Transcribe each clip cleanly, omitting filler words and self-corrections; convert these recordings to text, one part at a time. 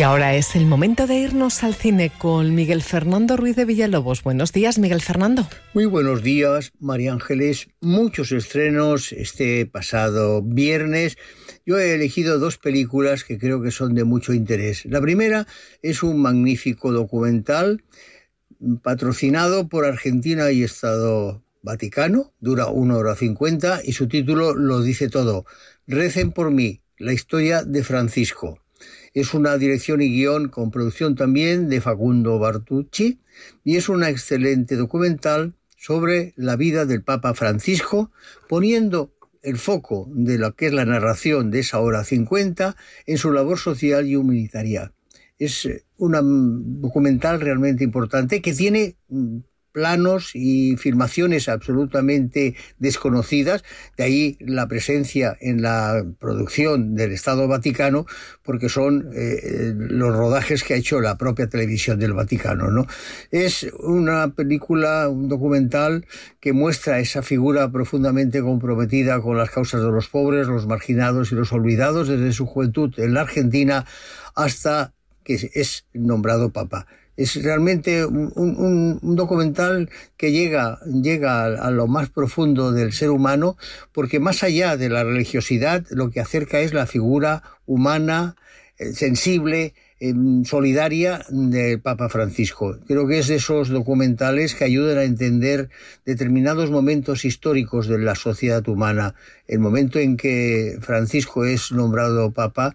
Y ahora es el momento de irnos al cine con Miguel Fernando Ruiz de Villalobos. Buenos días, Miguel Fernando. Muy buenos días, María Ángeles. Muchos estrenos este pasado viernes. Yo he elegido dos películas que creo que son de mucho interés. La primera es un magnífico documental patrocinado por Argentina y Estado Vaticano. Dura 1 hora 50 y su título lo dice todo. Recen por mí, la historia de Francisco. Es una dirección y guión con producción también de Facundo Bartucci y es un excelente documental sobre la vida del Papa Francisco, poniendo el foco de lo que es la narración de esa hora 50 en su labor social y humanitaria. Es un documental realmente importante que tiene planos y filmaciones absolutamente desconocidas, de ahí la presencia en la producción del Estado Vaticano, porque son los rodajes que ha hecho la propia televisión del Vaticano, ¿no? Es una película, un documental que muestra esa figura profundamente comprometida con las causas de los pobres, los marginados y los olvidados desde su juventud en la Argentina hasta que es nombrado Papa. Es realmente un documental que llega a lo más profundo del ser humano, porque más allá de la religiosidad, lo que acerca es la figura humana, sensible, solidaria del Papa Francisco. Creo que es de esos documentales que ayudan a entender determinados momentos históricos de la sociedad humana. El momento en que Francisco es nombrado Papa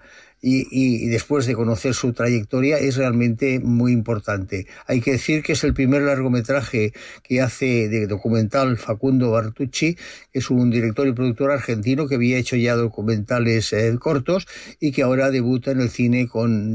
y después de conocer su trayectoria es realmente muy importante. Hay que decir que es el primer largometraje que hace de documental Facundo Bartucci, que es un director y productor argentino que había hecho ya documentales cortos y que ahora debuta en el cine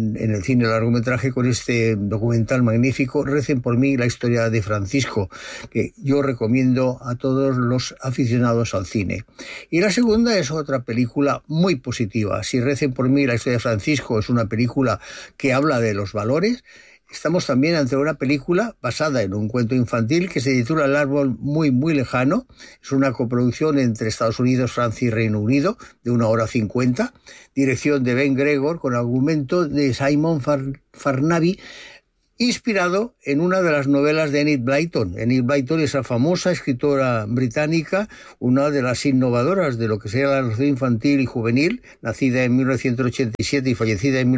largometraje con este documental magnífico, Recen por mí, la historia de Francisco, que yo recomiendo a todos los aficionados al cine. Y la segunda es otra película muy positiva. Si Recen por mí, la historia de Francisco es una película que habla de los valores, estamos también ante una película basada en un cuento infantil que se titula El árbol muy, muy lejano. Es una coproducción entre Estados Unidos, Francia y Reino Unido de 1 hora 50. Dirección de Ben Gregor con argumento de Simon Farnaby, inspirado en una de las novelas de Enid Blyton. Enid Blyton es la famosa escritora británica, una de las innovadoras de lo que sería la narración infantil y juvenil, nacida en 1987 y fallecida en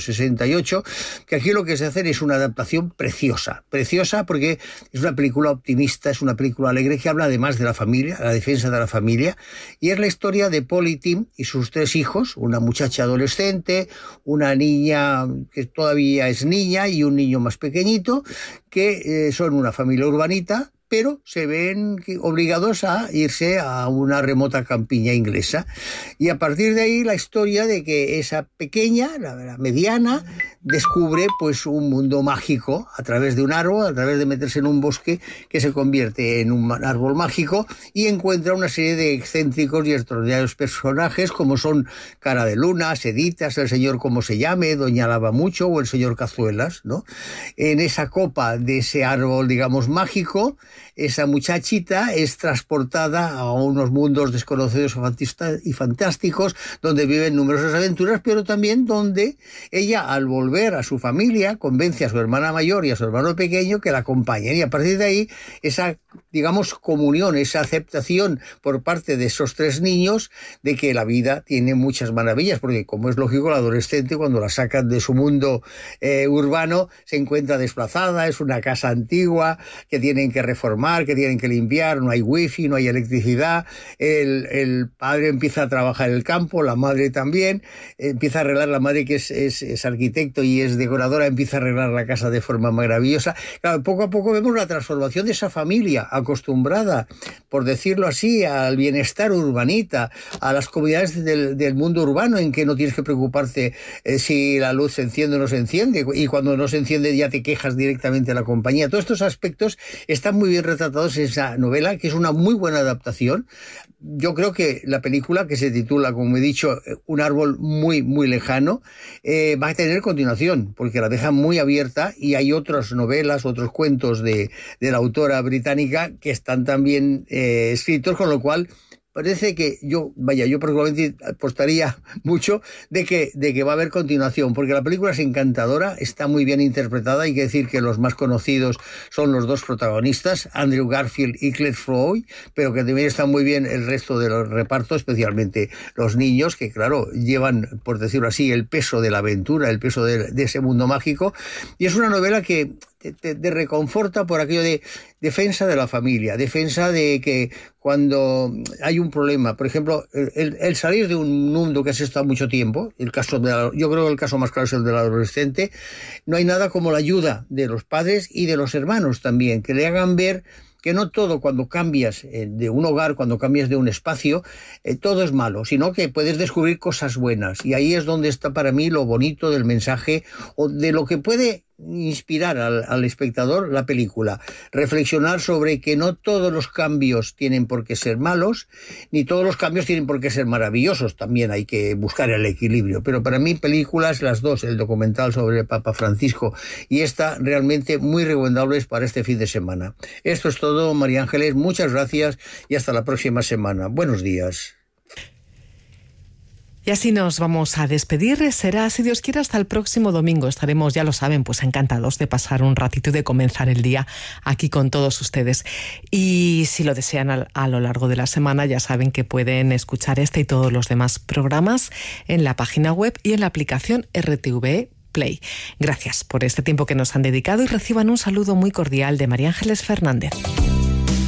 1968, que aquí lo que se hace es una adaptación preciosa porque es una película optimista, es una película alegre que habla además de la familia, la defensa de la familia, y es la historia de Paul y Tim y sus 3 hijos, una muchacha adolescente, una niña que todavía es niña y un niño más pequeñito, que son una familia urbanita, pero se ven obligados a irse a una remota campiña inglesa. Y a partir de ahí la historia de que esa pequeña, la mediana, descubre pues un mundo mágico a través de un árbol, a través de meterse en un bosque que se convierte en un árbol mágico y encuentra una serie de excéntricos y extraordinarios personajes como son Cara de Luna, Seditas, el señor como se llame, Doña Lavamucho o el señor Cazuelas, ¿no? En esa copa de ese árbol, digamos, mágico, esa muchachita es transportada a unos mundos desconocidos y fantásticos donde viven numerosas aventuras, pero también donde ella, al volver a su familia, convence a su hermana mayor y a su hermano pequeño que la acompañen, y a partir de ahí esa, digamos, comunión, esa aceptación por parte de esos 3 niños de que la vida tiene muchas maravillas, porque como es lógico, la adolescente cuando la sacan de su mundo urbano se encuentra desplazada, es una casa antigua que tienen que reformar, que tienen que limpiar, no hay wifi, no hay electricidad, el padre empieza a trabajar en el campo, la madre también, empieza a arreglar, la madre que es arquitecto y es decoradora, empieza a arreglar la casa de forma maravillosa. Claro, poco a poco vemos la transformación de esa familia acostumbrada, por decirlo así, al bienestar urbanita, a las comunidades del mundo urbano en que no tienes que preocuparte si la luz se enciende o no se enciende, y cuando no se enciende ya te quejas directamente a la compañía. Todos estos aspectos están muy bien retratados en esa novela, que es una muy buena adaptación. Yo creo que la película, que se titula, como he dicho, Un árbol muy, muy lejano, va a tener continuación, porque la deja muy abierta y hay otras novelas, otros cuentos de la autora británica que están también escritos, con lo cual parece que yo probablemente apostaría mucho de que va a haber continuación, porque la película es encantadora, está muy bien interpretada. Hay que decir que los más conocidos son los dos protagonistas, Andrew Garfield y Claire Foy, pero que también está muy bien el resto de los repartos, especialmente los niños, que claro, llevan, por decirlo así, el peso de la aventura, el peso de ese mundo mágico. Y es una novela que te reconforta por aquello de defensa de la familia, defensa de que cuando hay un problema, por ejemplo, el salir de un mundo que has estado mucho tiempo, yo creo que el caso más claro es el del adolescente, no hay nada como la ayuda de los padres y de los hermanos también, que le hagan ver que no todo, cuando cambias de un hogar, cuando cambias de un espacio, todo es malo, sino que puedes descubrir cosas buenas. Y ahí es donde está para mí lo bonito del mensaje, o de lo que puede inspirar al espectador la película. Reflexionar sobre que no todos los cambios tienen por qué ser malos, ni todos los cambios tienen por qué ser maravillosos. También hay que buscar el equilibrio. Pero para mí, películas, las dos, el documental sobre el Papa Francisco y esta, realmente muy recomendables para este fin de semana. Esto es todo, María Ángeles. Muchas gracias y hasta la próxima semana. Buenos días. Y así nos vamos a despedir. Será, si Dios quiere, hasta el próximo domingo. Estaremos, ya lo saben, pues encantados de pasar un ratito y de comenzar el día aquí con todos ustedes. Y si lo desean a lo largo de la semana, ya saben que pueden escuchar este y todos los demás programas en la página web y en la aplicación RTV Play. Gracias por este tiempo que nos han dedicado y reciban un saludo muy cordial de María Ángeles Fernández.